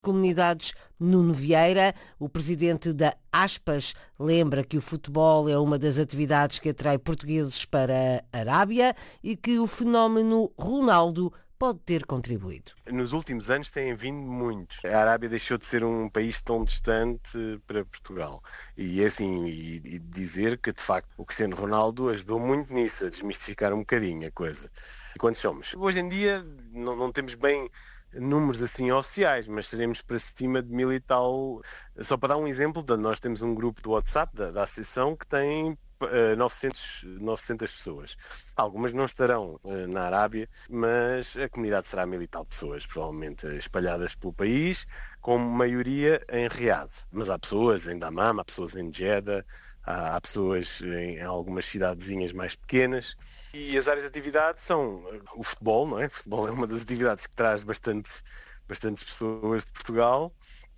Comunidades. Nuno Vieira, o presidente da Aspas, lembra que o futebol é uma das atividades que atrai portugueses para a Arábia e que o fenómeno Ronaldo pode ter contribuído. Nos últimos anos têm vindo muitos. A Arábia deixou de ser um país tão distante para Portugal. E assim, e dizer que de facto o Cristiano Ronaldo ajudou muito nisso, a desmistificar um bocadinho a coisa. Quantos somos? Hoje em dia não temos bem números assim oficiais, mas seremos para cima de 1000 e tal. Só para dar um exemplo, nós temos um grupo do WhatsApp da associação que tem 900 pessoas. Algumas não estarão na Arábia, mas a comunidade será 1000 e tal pessoas, provavelmente espalhadas pelo país, com maioria em Riad. Mas há pessoas em Dammam, há pessoas em Jeddah, há pessoas em algumas cidadezinhas mais pequenas. E as áreas de atividade são o futebol, não é? O futebol é uma das atividades que traz bastantes pessoas de Portugal.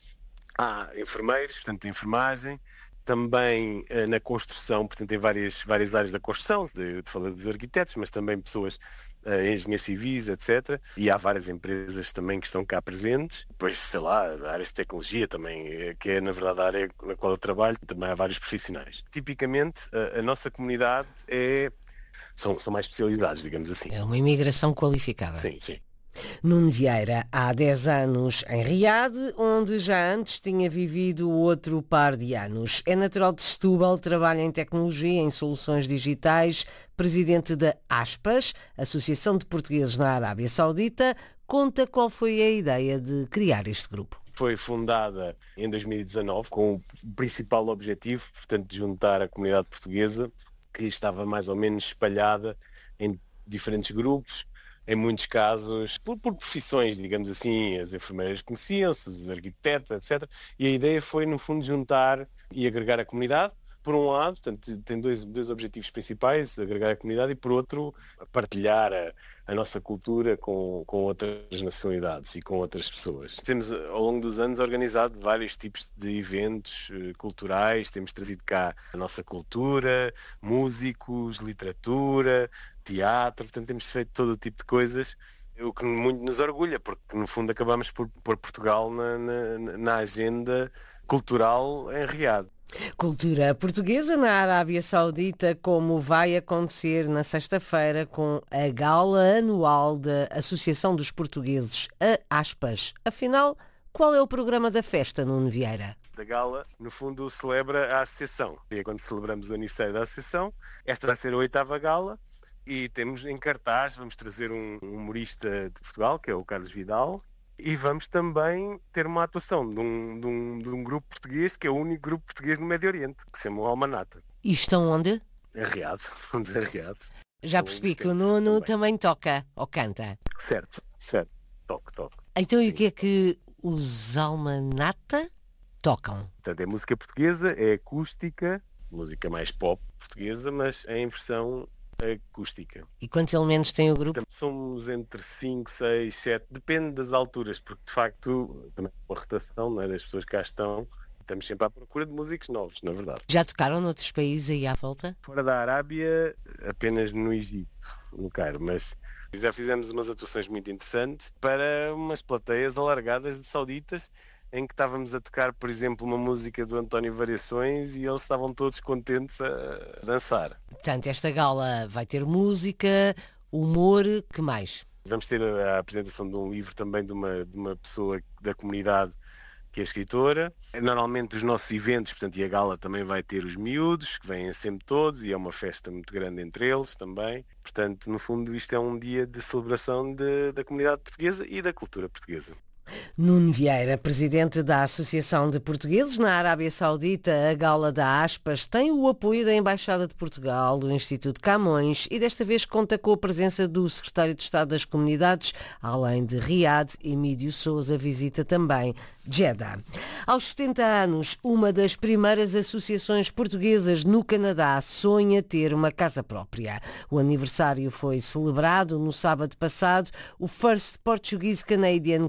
Há enfermeiros, portanto, enfermagem. Também na construção, portanto, tem várias áreas da construção, de falar dos arquitetos, mas também pessoas, engenheiros civis, etc. E há várias empresas também que estão cá presentes. Depois, sei lá, áreas de tecnologia também, que é, na verdade, a área na qual eu trabalho, também há vários profissionais. Tipicamente, a nossa comunidade são mais especializados, digamos assim. É uma imigração qualificada. Sim, sim. Nuno Vieira, há 10 anos em Riad, onde já antes tinha vivido outro par de anos. É natural de Setúbal, trabalha em tecnologia, em soluções digitais, presidente da Aspas, Associação de Portugueses na Arábia Saudita, conta qual foi a ideia de criar este grupo. Foi fundada em 2019 com o principal objetivo, portanto, de juntar a comunidade portuguesa, que estava mais ou menos espalhada em diferentes grupos, em muitos casos, por profissões, digamos assim, as enfermeiras conheciam-se, os arquitetos, etc. E a ideia foi, no fundo, juntar e agregar a comunidade. Por um lado, portanto, tem dois objetivos principais, agregar a comunidade, e por outro, partilhar a nossa cultura com outras nacionalidades e com outras pessoas. Temos, ao longo dos anos, organizado vários tipos de eventos culturais, temos trazido cá a nossa cultura, músicos, literatura, teatro, portanto temos feito todo o tipo de coisas, o que muito nos orgulha, porque no fundo acabamos por pôr Portugal na agenda cultural em Riad. Cultura portuguesa na Arábia Saudita, como vai acontecer na sexta-feira com a gala anual da Associação dos Portugueses, a Aspas. Afinal, qual é o programa da festa, Nuno Vieira? Da gala, no fundo, celebra a associação. E é quando celebramos o aniversário da associação. Esta vai ser a 8ª gala e temos em cartaz, vamos trazer um humorista de Portugal, que é o Carlos Vidal. E vamos também ter uma atuação de um grupo português, que é o único grupo português no Médio Oriente, que se chama o Almanata. E estão onde? Em Riad, vamos dizer Riad. Já percebi que o Nuno também toca, ou canta. Certo, toco. Então Sim. E o que é que os Almanata tocam? Portanto, é música portuguesa, é acústica, música mais pop portuguesa, mas em versão acústica. E quantos elementos tem o grupo? Somos entre 5, 6, 7, depende das alturas, porque de facto, também com a rotação, não é, das pessoas que cá estamos sempre à procura de músicos novos, na verdade. Já tocaram noutros países aí à volta? Fora da Arábia, apenas no Egito, no Cairo, mas já fizemos umas atuações muito interessantes para umas plateias alargadas de sauditas, em que estávamos a tocar, por exemplo, uma música do António Variações e eles estavam todos contentes a dançar. Portanto, esta gala vai ter música, humor, que mais? Vamos ter a apresentação de um livro também de uma pessoa da comunidade que é escritora. Normalmente os nossos eventos, portanto, e a gala também vai ter os miúdos, que vêm sempre todos, e é uma festa muito grande entre eles também. Portanto, no fundo, isto é um dia de celebração da comunidade portuguesa e da cultura portuguesa. Nuno Vieira, presidente da Associação de Portugueses na Arábia Saudita, a gala da Aspas tem o apoio da Embaixada de Portugal, do Instituto Camões e desta vez conta com a presença do Secretário de Estado das Comunidades, além de Riad, Emílio Sousa visita também Jeddah. Aos 70 anos, uma das primeiras associações portuguesas no Canadá sonha ter uma casa própria. O aniversário foi celebrado no sábado passado, o First Portuguese Canadian Cultural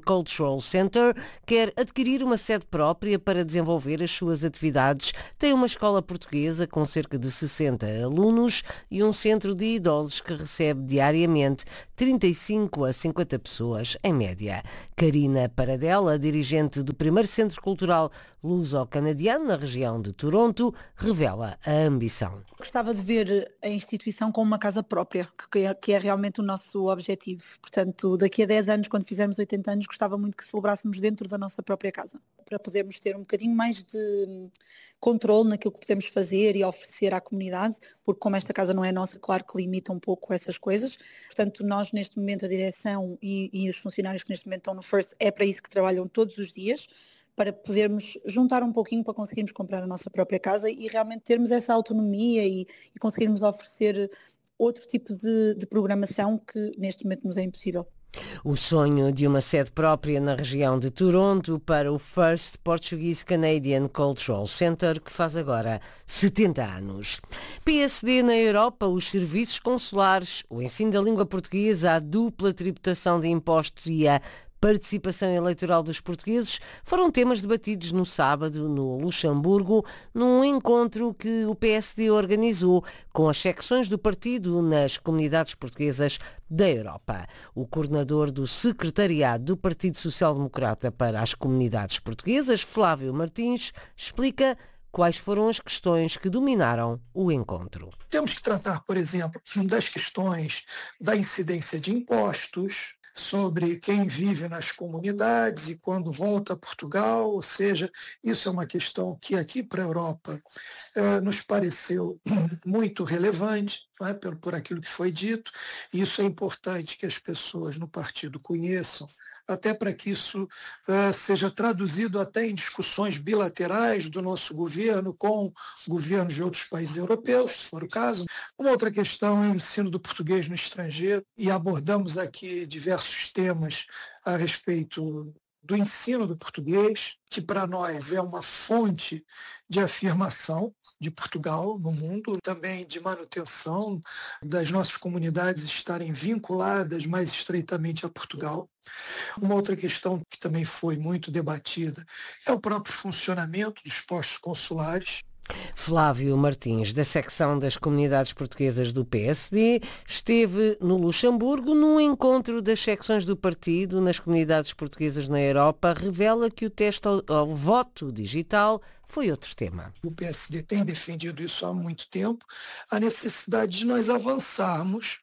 Cultural Center quer adquirir uma sede própria para desenvolver as suas atividades. Tem uma escola portuguesa com cerca de 60 alunos e um centro de idosos que recebe diariamente 35 a 50 pessoas, em média. Karina Paradela, dirigente do primeiro Centro Cultural Luso-Canadiano na região de Toronto, revela a ambição. Gostava de ver a instituição como uma casa própria, que é realmente o nosso objetivo. Portanto, daqui a 10 anos, quando fizermos 80 anos, gostava muito que celebrássemos dentro da nossa própria casa, para podermos ter um bocadinho mais de controle naquilo que podemos fazer e oferecer à comunidade, porque como esta casa não é nossa, claro que limita um pouco essas coisas. Portanto, nós neste momento, a direção e os funcionários que neste momento estão no First, é para isso que trabalham todos os dias, para podermos juntar um pouquinho para conseguirmos comprar a nossa própria casa e realmente termos essa autonomia e conseguirmos oferecer outro tipo de programação que neste momento nos é impossível. O sonho de uma sede própria na região de Toronto para o First Portuguese Canadian Cultural Center, que faz agora 70 anos. PSD na Europa, os serviços consulares, o ensino da língua portuguesa, a dupla tributação de impostos e a participação eleitoral dos portugueses foram temas debatidos no sábado no Luxemburgo, num encontro que o PSD organizou com as secções do partido nas comunidades portuguesas da Europa. O coordenador do secretariado do Partido Social Democrata para as comunidades portuguesas, Flávio Martins, explica quais foram as questões que dominaram o encontro. Temos que tratar, por exemplo, das questões da incidência de impostos, sobre quem vive nas comunidades e quando volta a Portugal, ou seja, isso é uma questão que aqui para a Europa nos pareceu muito relevante, não é? por aquilo que foi dito, e isso é importante que as pessoas no partido conheçam, até para que isso seja traduzido até em discussões bilaterais do nosso governo com governos de outros países europeus, se for o caso. Uma outra questão é o ensino do português no estrangeiro, e abordamos aqui diversos temas a respeito do ensino do português, que para nós é uma fonte de afirmação de Portugal no mundo, também de manutenção das nossas comunidades estarem vinculadas mais estreitamente a Portugal. Uma outra questão que também foi muito debatida é o próprio funcionamento dos postos consulares. Flávio Martins, da secção das comunidades portuguesas do PSD, esteve no Luxemburgo num encontro das secções do partido nas comunidades portuguesas na Europa, revela que o teste ao voto digital foi outro tema. O PSD tem defendido isso há muito tempo, a necessidade de nós avançarmos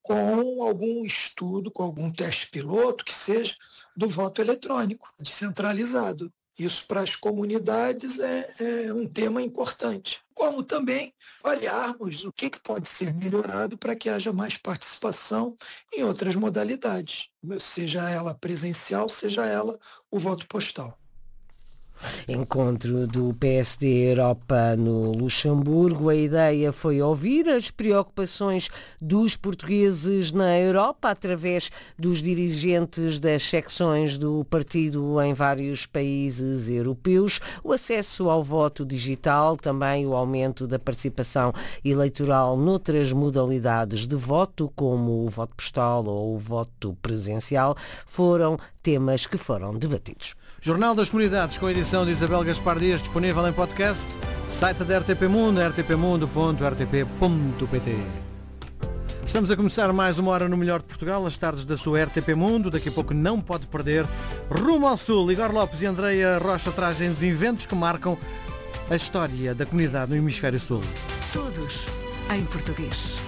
com algum estudo, com algum teste piloto, que seja do voto eletrônico, descentralizado. Isso para as comunidades é um tema importante. Como também avaliarmos o que pode ser melhorado para que haja mais participação em outras modalidades, seja ela presencial, seja ela o voto postal. Encontro do PSD Europa no Luxemburgo. A ideia foi ouvir as preocupações dos portugueses na Europa através dos dirigentes das secções do partido em vários países europeus, o acesso ao voto digital, também o aumento da participação eleitoral noutras modalidades de voto, como o voto postal ou o voto presencial, foram temas que foram debatidos. Jornal das Comunidades, com a edição de Isabel Gaspar Dias, disponível em podcast, site da RTP Mundo, rtpmundo.rtp.pt. Estamos a começar mais uma hora no Melhor de Portugal, as tardes da sua RTP Mundo. Daqui a pouco não pode perder Rumo ao Sul. Igor Lopes e Andreia Rocha trazem os eventos que marcam a história da comunidade no Hemisfério Sul. Todos em português.